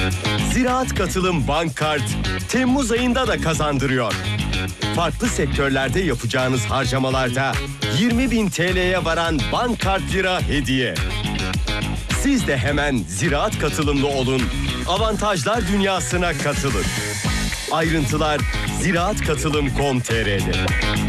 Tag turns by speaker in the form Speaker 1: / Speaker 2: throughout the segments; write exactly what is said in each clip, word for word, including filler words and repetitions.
Speaker 1: Ziraat Katılım Bank Kart Temmuz ayında da kazandırıyor. Farklı sektörlerde yapacağınız harcamalarda yirmi bin T L'ye varan bank kart lira hediye. Siz de hemen Ziraat Katılımlı olun, avantajlar dünyasına katılın. Ayrıntılar ziraat katılım nokta com nokta t r'de.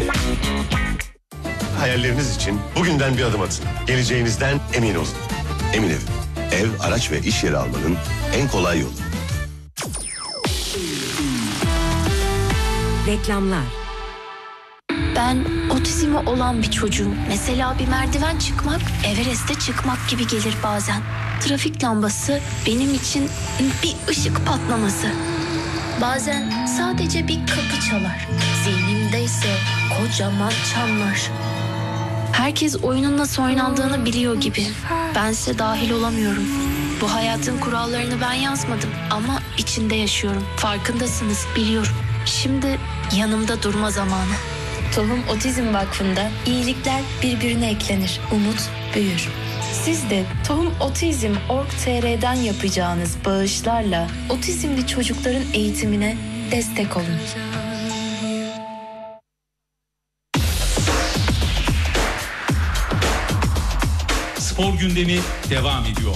Speaker 2: Hayalleriniz için bugünden bir adım atın. Geleceğinizden emin olun. Emin Ev, ev, araç ve iş yeri almanın en kolay yolu.
Speaker 3: Reklamlar.
Speaker 4: Ben otizmi olan bir çocuğum. Mesela bir merdiven çıkmak, Everest'e çıkmak gibi gelir bazen. Trafik lambası benim için bir ışık patlaması. Bazen sadece bir kapı çalar. Zihnimde ise kocaman çanlar. Herkes oyunun nasıl oynandığını biliyor gibi. Bense dahil olamıyorum. Bu hayatın kurallarını ben yazmadım ama içinde yaşıyorum. Farkındasınız, biliyorum. Şimdi yanımda durma zamanı. Tohum Otizm Vakfı'nda iyilikler birbirine eklenir. Umut büyür. Siz de Tohum Otizm nokta org nokta t r'den yapacağınız bağışlarla otizmli çocukların eğitimine destek olun.
Speaker 5: Spor gündemi devam ediyor.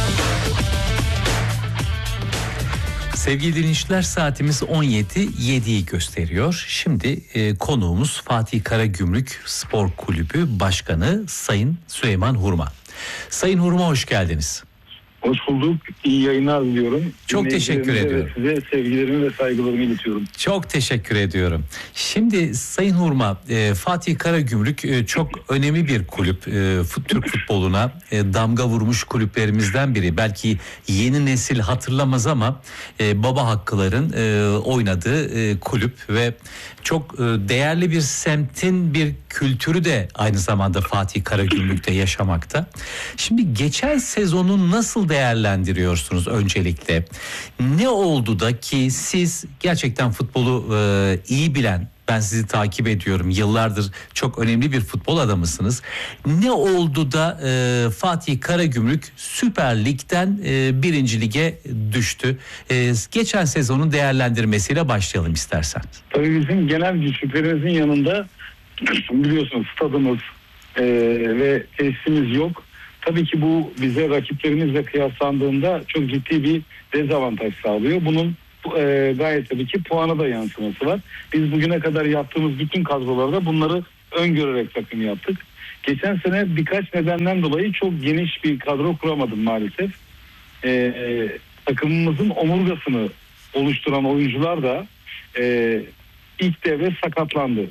Speaker 5: Sevgili dinleyiciler, saatimiz on yedi yediyi gösteriyor. Şimdi e, konuğumuz Fatih Karagümrük Spor Kulübü Başkanı Sayın Süleyman Hurma. Sayın Hurma, hoş geldiniz.
Speaker 6: Hoş bulduk. İyi yayınlar diliyorum.
Speaker 5: Çok teşekkür ediyorum.
Speaker 6: Size sevgilerimi ve saygılarımı iletiyorum.
Speaker 5: Çok teşekkür ediyorum. Şimdi Sayın Hurma, e, Fatih Karagümrük e, çok önemli bir kulüp. E, Türk futboluna e, damga vurmuş kulüplerimizden biri. Belki yeni nesil hatırlamaz ama e, baba hakkıların e, oynadığı e, kulüp ve çok e, değerli bir semtin bir kültürü de aynı zamanda Fatih Karagümrük'te yaşamakta. Şimdi geçen sezonu nasıl değerlendiriyorsunuz öncelikle? Ne oldu da ki siz gerçekten futbolu e, iyi bilen, ben sizi takip ediyorum, yıllardır çok önemli bir futbol adamısınız. Ne oldu da e, Fatih Karagümrük Süper Lig'den e, birinci Lig'e düştü? E, geçen sezonun değerlendirmesiyle başlayalım istersen.
Speaker 6: Tabii bizim genel güçlüklerimizin yanında biliyorsunuz stadımız e, ve tesisimiz yok. Tabii ki bu bize rakiplerimizle kıyaslandığında çok ciddi bir dezavantaj sağlıyor. Bunun e, gayet tabii ki puana da yansıması var. Biz bugüne kadar yaptığımız bütün kadrolarda bunları öngörerek takım yaptık. Geçen sene birkaç nedenden dolayı çok geniş bir kadro kuramadım maalesef. E, e, takımımızın omurgasını oluşturan oyuncular da e, ilk devre sakatlandı.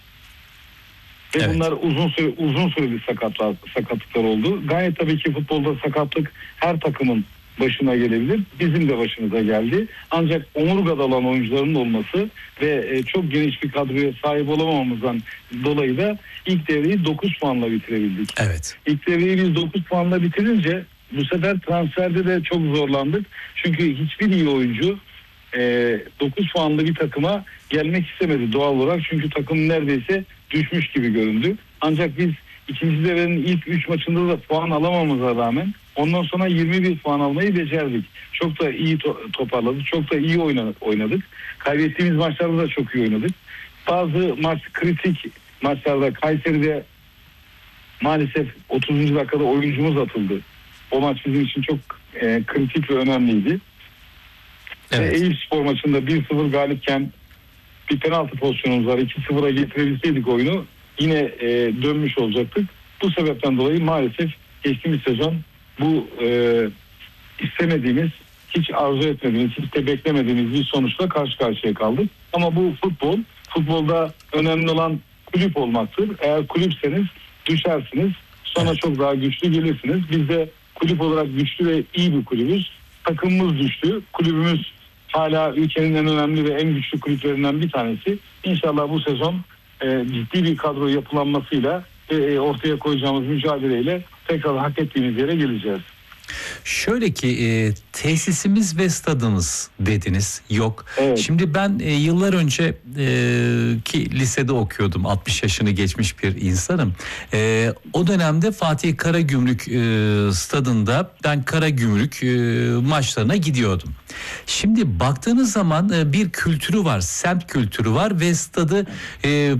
Speaker 6: Ve evet, bunlar uzun süre uzun süreli sakatlar sakatlıklar oldu. Gayet tabii ki futbolda sakatlık her takımın başına gelebilir. Bizim de başımıza geldi. Ancak omurgada olan oyuncuların olması ve çok geniş bir kadroya sahip olamamamızdan dolayı da ilk devreyi dokuz puanla bitirebildik.
Speaker 5: Evet.
Speaker 6: İlk devreyi biz dokuz puanla bitirince bu sefer transferde de çok zorlandık. Çünkü hiçbir iyi oyuncu dokuz puanlı bir takıma gelmek istemedi doğal olarak. Çünkü takım neredeyse düşmüş gibi göründü. Ancak biz ikinci devrenin ilk üç maçında da puan alamamıza rağmen ondan sonra yirmi bir puan almayı becerdik. Çok da iyi to- toparladık. Çok da iyi oynadık. Kaybettiğimiz maçlarda da çok iyi oynadık. Bazı maç kritik maçlarda Kayseri'de maalesef otuzuncu dakikada oyuncumuz atıldı. O maç bizim için çok e, kritik ve önemliydi. Evet. Ve Eyüpspor maçında bir sıfır galipken bir penaltı pozisyonumuz var. iki sıfıra getirebilseydik oyunu yine e, dönmüş olacaktık. Bu sebepten dolayı maalesef geçtiğimiz sezon bu e, istemediğimiz, hiç arzu etmediğimiz, hiç de beklemediğimiz bir sonuçla karşı karşıya kaldık. Ama bu futbol, futbolda önemli olan kulüp olmaktır. Eğer kulüpseniz düşersiniz, sonra çok daha güçlü gelirsiniz. Biz de kulüp olarak güçlü ve iyi bir kulübüz. Takımımız düştü, kulübümüz hala ülkenin en önemli ve en güçlü kulüplerinden bir tanesi. İnşallah bu sezon e, ciddi bir kadro yapılanmasıyla ve e, ortaya koyacağımız mücadeleyle tekrar hak ettiğimiz yere geleceğiz.
Speaker 5: Şöyle ki e, tesisimiz ve stadımız dediniz yok.
Speaker 6: Evet.
Speaker 5: Şimdi ben e, yıllar önce e, ki lisede okuyordum, altmış yaşını geçmiş bir insanım. E, o dönemde Fatih Karagümrük e, stadında ben Karagümrük e, maçlarına gidiyordum. Şimdi baktığınız zaman e, bir kültürü var, semt kültürü var ve stadı e,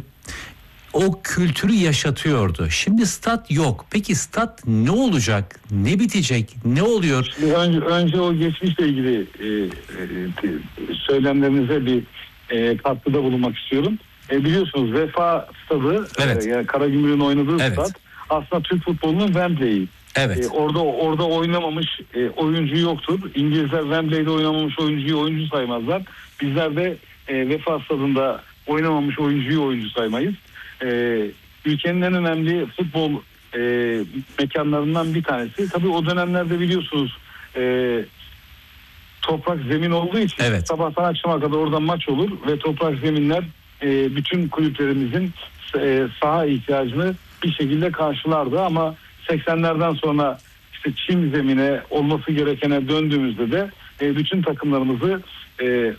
Speaker 5: o kültürü yaşatıyordu. Şimdi stat yok. Peki stat ne olacak? Ne bitecek? Ne oluyor?
Speaker 6: Şimdi önce, önce o geçmişle ilgili e, e, söylemlerinize bir e, katkıda bulunmak istiyorum. E, biliyorsunuz Vefa Stadı,
Speaker 5: Evet.
Speaker 6: e, yani Karagümrük'ün oynadığı
Speaker 5: Evet.
Speaker 6: stat aslında Türk futbolunun Wembley'i.
Speaker 5: Evet.
Speaker 6: E, orada orada oynamamış e, oyuncu yoktur. İngilizler Wembley'de oynamamış oyuncuyu oyuncu saymazlar. Bizler de e, Vefa Stadı'nda oynamamış oyuncuyu oyuncu saymayız. E, ülkenin en önemli futbol e, mekanlarından bir tanesi. Tabii o dönemlerde biliyorsunuz e, toprak zemin olduğu için
Speaker 5: Evet.
Speaker 6: sabahtan akşama kadar orada maç olur ve toprak zeminler e, bütün kulüplerimizin e, saha ihtiyacını bir şekilde karşılardı ama seksenlerden sonra işte çim zemine olması gerekene döndüğümüzde de e, bütün takımlarımızı e,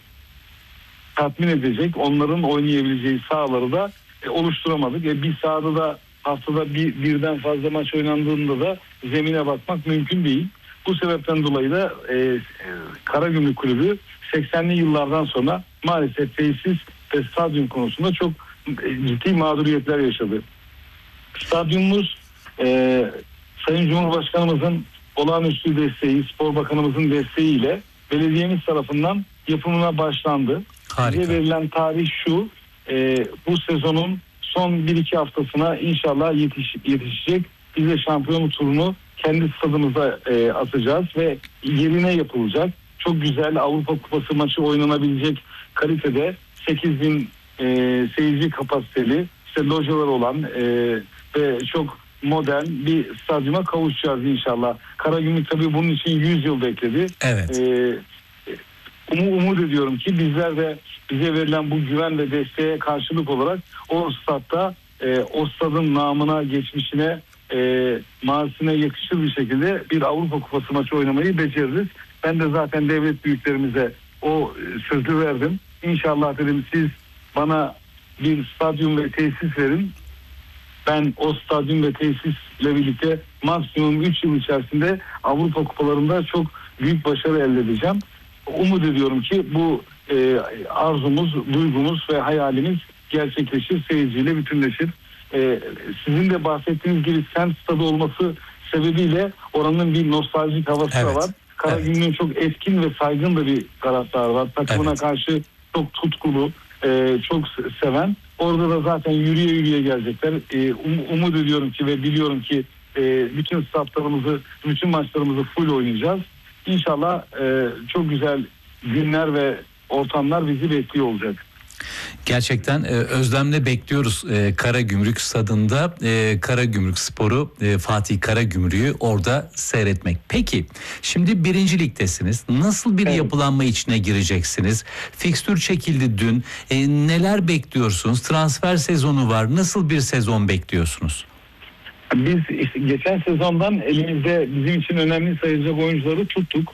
Speaker 6: tatmin edecek, onların oynayabileceği sahaları da e, oluşturamadık. E, bir sahada da haftada bir, birden fazla maç oynandığında da zemine bakmak mümkün değil. Bu sebepten dolayı da e, e, Karagümrük Kulübü seksenli yıllardan sonra maalesef tesis ve stadyum konusunda çok e, ciddi mağduriyetler yaşadı. Stadyumumuz e, Sayın Cumhurbaşkanımızın olağanüstü desteği, Spor Bakanımızın desteğiyle belediyemiz tarafından yapımına başlandı.
Speaker 5: Harika.
Speaker 6: Bize verilen tarih şu, e, bu sezonun son bir iki haftasına inşallah yetiş, yetişecek. Biz de şampiyonluk turunu kendi stadımıza e, atacağız ve yerine yapılacak. Çok güzel Avrupa Kupası maçı oynanabilecek kalitede sekiz bin e, seyirci kapasiteli, işte localar olan e, ve çok modern bir stadyuma kavuşacağız inşallah. Karagümrük tabii bunun için yüz yıl bekledi.
Speaker 5: Evet.
Speaker 6: E, um, umut ediyorum ki bizler de bize verilen bu güven ve desteğe karşılık olarak o statta e, o stadın namına, geçmişine, e, mazisine yakışır bir şekilde bir Avrupa Kupası maçı oynamayı beceririz. Ben de zaten devlet büyüklerimize o sözü verdim. İnşallah dedim siz bana bir stadyum ve tesis verin. Ben o stadyum ve tesisle birlikte maksimum üç yıl içerisinde Avrupa Kupalarında çok büyük başarı elde edeceğim. Umut ediyorum ki bu e, arzumuz, duygumuz ve hayalimiz gerçekleşir, seyirciyle bütünleşir. E, sizin de bahsettiğiniz gibi semt stadı olması sebebiyle oranın bir nostaljik havası
Speaker 5: Evet.
Speaker 6: da var. Karagümrük'ün evet. çok etkin ve saygın da bir taraftar var. Takımına evet. karşı çok tutkulu, e, çok seven. Orada da zaten yürüye yürüye gelecekler. E, um, umut ediyorum ki ve biliyorum ki e, bütün statlarımızı, bütün maçlarımızı full oynayacağız. İnşallah e, çok güzel günler ve ortamlar bizi bekliyor olacak.
Speaker 5: Gerçekten e, özlemle bekliyoruz e, Karagümrük stadında e, Karagümrük Sporu, e, Fatih Karagümrük'ü orada seyretmek. Peki şimdi birinci ligdesiniz. Nasıl bir evet. yapılanma içine gireceksiniz? Fikstür çekildi dün. E, neler bekliyorsunuz? Transfer sezonu var. Nasıl bir sezon bekliyorsunuz?
Speaker 6: Biz işte geçen sezondan elimizde bizim için önemli sayılacak oyuncuları tuttuk.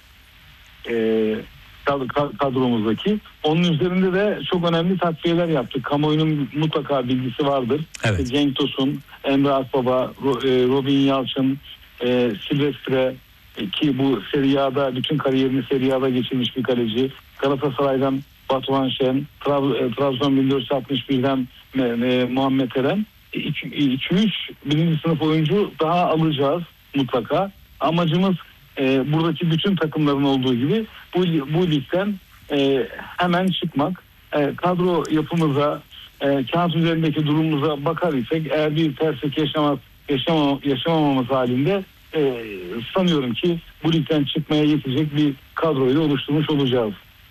Speaker 6: Ee, kadromuzdaki. Onun üzerinde de çok önemli takviyeler yaptık. Kamuoyunun mutlaka bilgisi vardır.
Speaker 5: Evet.
Speaker 6: Cenk Tosun, Emre Akbaba, Robin Yalçın, e, Silvestre ki bu Serie A'da bütün kariyerini Serie A'da geçirmiş bir kaleci. Galatasaray'dan Batuhan Şen, Trab- Trabzon bin dört yüz altmış birden e, e, Muhammed Eren. iki üç birinci sınıf oyuncu daha alacağız mutlaka. Amacımız e, buradaki bütün takımların olduğu gibi bu, bu ligden e, hemen çıkmak. E, kadro yapımıza, e, kağıt üzerindeki durumumuza bakar isek eğer bir terslik yaşamak, yaşamam, yaşamamamız halinde e, sanıyorum ki bu ligden çıkmaya yetecek bir kadroyu oluşturmuş olacağız.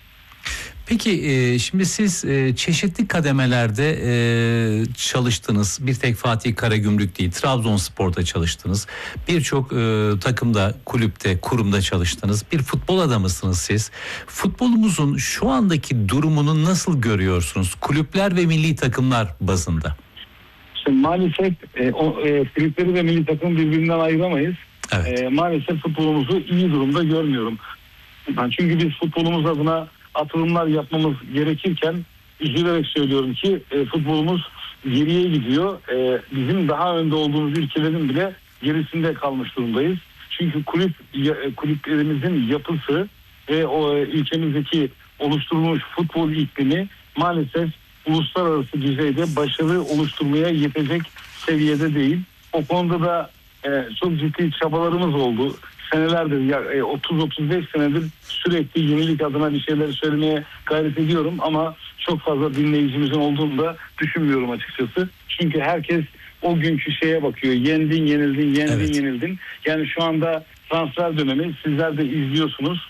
Speaker 5: Peki e, şimdi siz e, çeşitli kademelerde e, çalıştınız. Bir tek Fatih Karagümrük değil, Trabzonspor'da çalıştınız. Birçok e, takımda, kulüpte, kurumda çalıştınız. Bir futbol adamısınız siz. Futbolumuzun şu andaki durumunu nasıl görüyorsunuz? Kulüpler ve milli takımlar bazında.
Speaker 6: Şimdi maalesef e, o, e, kulüpleri ve milli takım birbirinden ayıramayız.
Speaker 5: Evet.
Speaker 6: e, maalesef futbolumuzu iyi durumda görmüyorum. Ben çünkü biz futbolumuz adına atılımlar yapmamız gerekirken üzülerek söylüyorum ki e, futbolumuz geriye gidiyor. E, bizim daha önde olduğumuz ülkelerin bile gerisinde kalmış durumdayız. Çünkü kulüp ya, kulüplerimizin yapısı ve o e, ülkemizdeki oluşturulmuş futbol iklimi maalesef uluslararası düzeyde başarı oluşturmaya yetecek seviyede değil. O konuda da e, çok ciddi çabalarımız oldu. Senelerdir, ya, e, otuz otuz beş senedir sürekli yenilik adına bir şeyler söylemeye gayret ediyorum ama çok fazla dinleyicimizin olduğunu da düşünmüyorum açıkçası. Çünkü herkes o günkü şeye bakıyor. Yendin, yenildin, yendin,
Speaker 5: Evet.
Speaker 6: yenildin. Yani şu anda transfer dönemi, sizler de izliyorsunuz.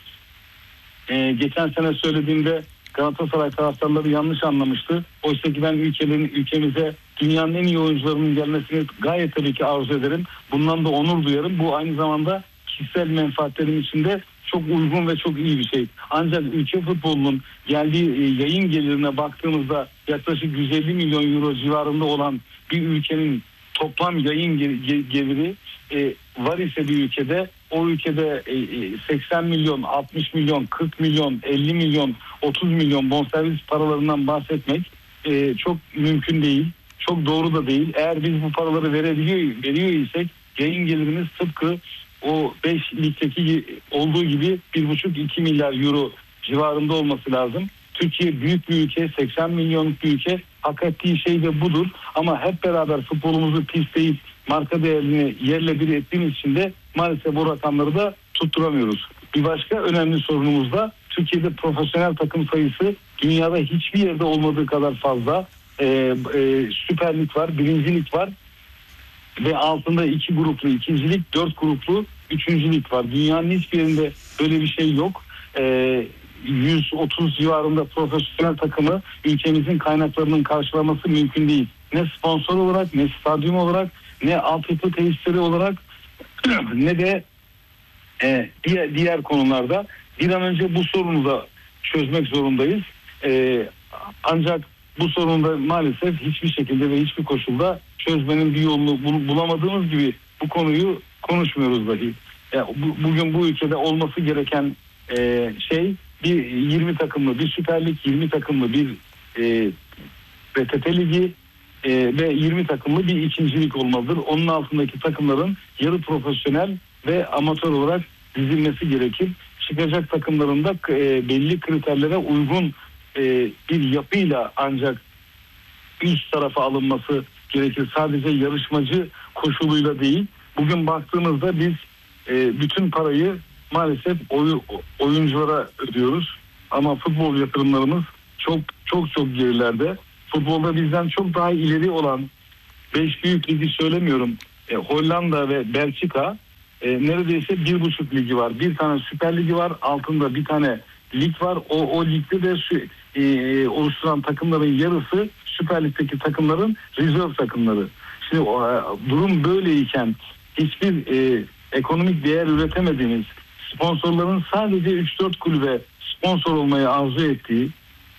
Speaker 6: Ee, geçen sene söylediğimde Galatasaray taraftarları yanlış anlamıştı. Oysa ki ben ülkelerin, ülkemize dünyanın en iyi oyuncularının gelmesini gayet tabii ki arzu ederim. Bundan da onur duyarım. Bu aynı zamanda kişisel menfaatlerim içinde çok uygun ve çok iyi bir şey. Ancak ülke futbolunun geldiği e, yayın gelirine baktığımızda yaklaşık yüz elli milyon euro civarında olan bir ülkenin toplam yayın geliri e, var ise bir ülkede, o ülkede e, seksen milyon, altmış milyon, kırk milyon, elli milyon, otuz milyon bonservis paralarından bahsetmek e, çok mümkün değil. Çok doğru da değil. Eğer biz bu paraları verebiliyor, veriyor isek yayın gelirimiz tıpkı o beş ligdeki olduğu gibi bir buçuk iki milyar euro civarında olması lazım. Türkiye büyük bir ülke, seksen milyonluk bir ülke. Hak ettiği şey de budur. Ama hep beraber futbolumuzu pisleyip marka değerini yerle bir ettiğimiz için de maalesef bu rakamları da tutturamıyoruz. Bir başka önemli sorunumuz da Türkiye'de profesyonel takım sayısı dünyada hiçbir yerde olmadığı kadar fazla. Ee, e, Süper Lig var, birincilik var ve altında iki gruplu ikincilik, dört gruplu üçüncülük var. Dünyanın hiçbir yerinde böyle bir şey yok. Ee, yüz otuz civarında profesyonel takımı ülkemizin kaynaklarının karşılaması mümkün değil. Ne sponsor olarak, ne stadyum olarak, ne altyapı tesisleri olarak ne de e, diğer diğer konularda. Bir an önce bu sorunu da çözmek zorundayız. E, ancak bu sorunu da maalesef hiçbir şekilde ve hiçbir koşulda çözmenin bir yolunu bulamadığımız gibi bu konuyu konuşmuyoruz dahi. Yani bu, bugün bu ülkede olması gereken e, şey bir yirmi takımlı bir Süper Lig, yirmi takımlı bir e, B T T Ligi e, ve yirmi takımlı bir ikincilik olmalıdır. Onun altındaki takımların yarı profesyonel ve amatör olarak dizilmesi gerekir. Çıkacak takımların da e, belli kriterlere uygun e, bir yapıyla ancak üst tarafa alınması gerekir. Sadece yarışmacı koşuluyla değil. Bugün baktığımızda biz e, bütün parayı maalesef oy, oyunculara ödüyoruz. Ama futbol yatırımlarımız çok çok çok gerilerde. Futbolda bizden çok daha ileri olan beş büyük ligi söylemiyorum. E, Hollanda ve Belçika e, neredeyse bir buçuk ligi var. Bir tane Süper Ligi var. Altında bir tane lig var. O, o ligde de şu, e, oluşturan takımların yarısı Süper Lig'deki takımların rezerv takımları. Şimdi o, durum böyleyken hiçbir e, ekonomik değer üretemediğimiz, sponsorların sadece üç dört kulübe sponsor olmayı arzu ettiği,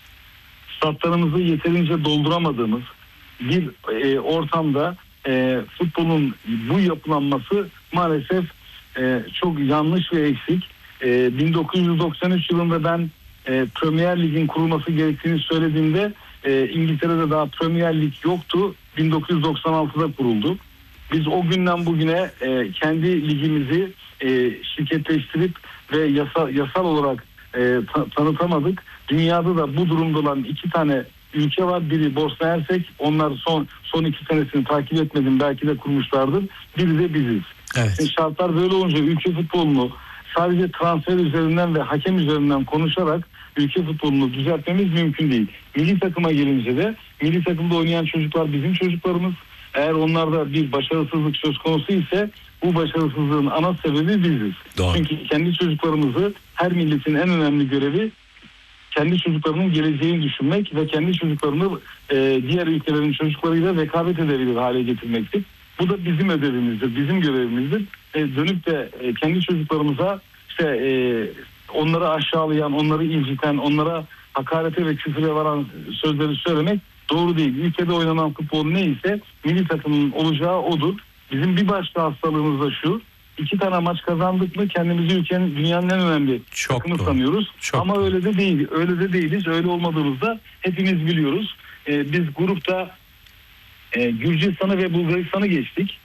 Speaker 6: statlarımızı yeterince dolduramadığımız bir e, ortamda e, futbolun bu yapılanması maalesef e, çok yanlış ve eksik. E, bin dokuz yüz doksan üç yılında ben e, Premier Lig'in kurulması gerektiğini söylediğimde e, İngiltere'de daha Premier Lig yoktu. bin dokuz yüz doksan altıda kuruldu. Biz o günden bugüne e, kendi ligimizi e, şirketleştirip ve yasa, yasal olarak e, ta, tanıtamadık. Dünyada da bu durumda olan iki tane ülke var. Biri Bosna Hersek. Onlar son son iki senesini takip etmedim. Belki de kurmuşlardır. Biri de biziz.
Speaker 5: Evet.
Speaker 6: Şimdi şartlar böyle olunca ülke futbolunu sadece transfer üzerinden ve hakem üzerinden konuşarak ülke futbolunu düzeltmemiz mümkün değil. Milli takıma gelince de milli takımda oynayan çocuklar bizim çocuklarımız. Eğer onlarda bir başarısızlık söz konusu ise bu başarısızlığın ana sebebi biziz.
Speaker 5: Doğru.
Speaker 6: Çünkü kendi çocuklarımızı, her milletin en önemli görevi kendi çocuklarının geleceğini düşünmek ve kendi çocuklarını e, diğer ülkelerin çocuklarıyla rekabet edebilir hale getirmektir. Bu da bizim ödevimizdir, bizim görevimizdir. E, dönüp de e, kendi çocuklarımıza işte e, onları aşağılayan, onları inciten, onlara hakarete ve küfüre varan sözleri söylemek doğru değil. Ülkede oynanan futbol neyse milli takımın olacağı odur. Bizim bir başka hastalığımız da şu. iki tane maç kazandık mı kendimizi ülkenin dünyanın en önemli
Speaker 5: Çok
Speaker 6: takımı
Speaker 5: doğru.
Speaker 6: sanıyoruz.
Speaker 5: Çok
Speaker 6: Ama
Speaker 5: doğru.
Speaker 6: öyle de değil. Öyle de değiliz. Öyle olmadığımızda hepimiz biliyoruz. Ee, biz grupta e, Gürcistan'ı ve Bulgaristan'ı geçtik.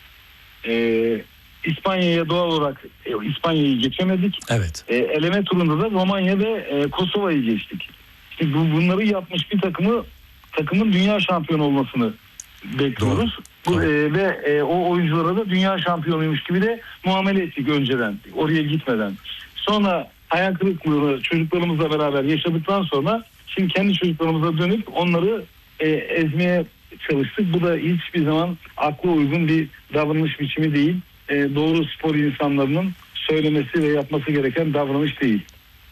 Speaker 6: Ee, İspanya'ya doğal olarak e, İspanya'yı geçemedik.
Speaker 5: Evet.
Speaker 6: E, eleme turunda da Romanya ve e, Kosova'yı geçtik. İşte bu, bunları yapmış bir takımı takımın dünya şampiyonu olmasını bekliyoruz. Bu,
Speaker 5: Doğru.
Speaker 6: e, ve e, o oyunculara da dünya şampiyonuymuş gibi de muamele ettik önceden, oraya gitmeden. Sonra hayal kırıklığını çocuklarımızla beraber yaşadıktan sonra şimdi kendi çocuklarımıza dönüp onları e, ezmeye çalıştık. Bu da hiçbir zaman akla uygun bir davranış biçimi değil. E, doğru spor insanlarının söylemesi ve yapması gereken davranış değil.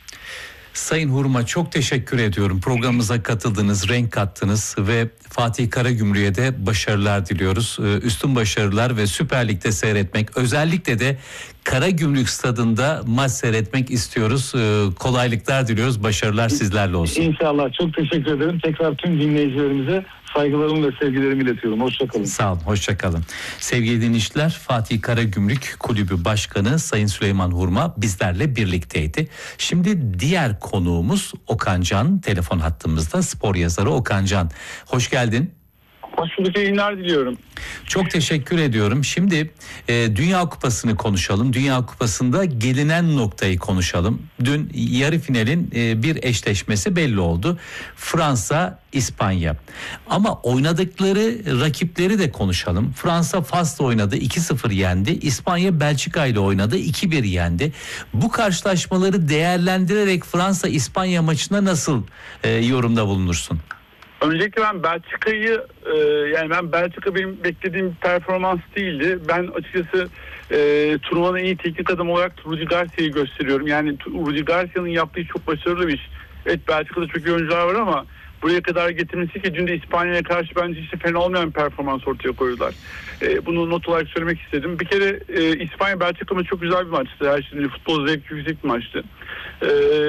Speaker 5: Sayın Hurma çok teşekkür ediyorum. Programımıza katıldınız, renk kattınız ve Fatih Karagümrük'e de başarılar diliyoruz. Ee, üstün başarılar ve Süper Lig'de seyretmek, özellikle de Karagümrük stadında maç seyretmek istiyoruz. Ee, kolaylıklar diliyoruz. Başarılar sizlerle olsun.
Speaker 6: İnşallah. Çok teşekkür ederim. Tekrar tüm dinleyicilerimize saygılarımı ve sevgilerimi iletiyorum. Hoşçakalın.
Speaker 5: Sağ olun, hoşça kalın. Sevgili dinleyiciler, Fatih Karagümrük Kulübü Başkanı Sayın Süleyman Hurma bizlerle birlikteydi. Şimdi diğer konuğumuz Okan Can, telefon hattımızda, spor yazarı Okan Can. Hoş geldin.
Speaker 3: Hoş bulduk, yayınlar diliyorum.
Speaker 5: Çok teşekkür ediyorum. Şimdi e, Dünya Kupası'nı konuşalım. Dünya Kupası'nda gelinen noktayı konuşalım. Dün yarı finalin e, bir eşleşmesi belli oldu. Fransa, İspanya. Ama oynadıkları rakipleri de konuşalım. Fransa Fas'la oynadı, iki sıfır yendi. İspanya Belçika ile oynadı, iki bir yendi. Bu karşılaşmaları değerlendirerek Fransa-İspanya maçına nasıl e, yorumda bulunursun?
Speaker 3: Öncelikle ben Belçika'yı e, yani ben Belçika benim beklediğim performans değildi. Ben açıkçası e, turnuvanın en iyi teknik adamı olarak Rudi Garcia'yı gösteriyorum. Yani Rudi Garcia'nın yaptığı çok başarılı bir iş. Evet, Belçika'da çok iyi oyuncular var ama buraya kadar getirmesi ki dün de İspanya'ya karşı bence işte fena olmayan bir performans ortaya koydular. E, bunu not olarak söylemek istedim. Bir kere e, İspanya Belçika maçı çok güzel bir maçtı. Her şeyin futbol zevki yüksek bir maçtı. E,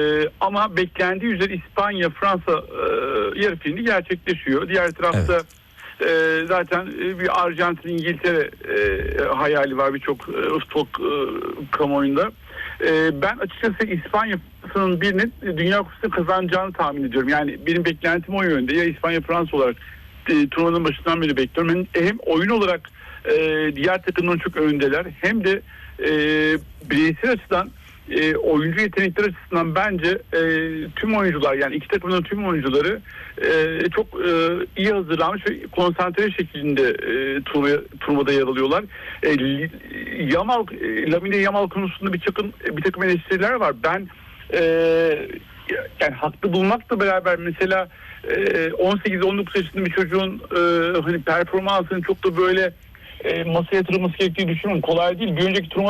Speaker 3: ama beklendiği üzere İspanya Fransa e, yarı finali gerçekleşiyor. Diğer tarafta evet. E, zaten bir Arjantin İngiltere e, hayali var birçok e, futbol e, kamuoyunda. E, ben açıkçası İspanya'nın birinin Dünya Kupası'nı kazanacağını tahmin ediyorum. Yani benim beklentim o yönde. Ya İspanya Fransa olarak e, turnuvanın başından beri bekliyorum. Hem, hem oyun olarak e, diğer takımların çok öndeler, hem de e, bireysel açıdan E, oyuncu yetenekleri açısından bence e, tüm oyuncular, yani iki takımın tüm oyuncuları e, çok e, iyi hazırlanmış ve konsantre şeklinde e, turnuva, turnuvada yer alıyorlar. E, Yamal, e, Lamine Yamal konusunda bir takım bir takım eleştiriler var. Ben e, yani haklı bulmakla beraber mesela e, on sekiz on dokuz yaşında bir çocuğun e, hani performansının çok da böyle e, masaya yatırılması gerektiğini düşünüyorum. Kolay değil. Bir önceki turnuva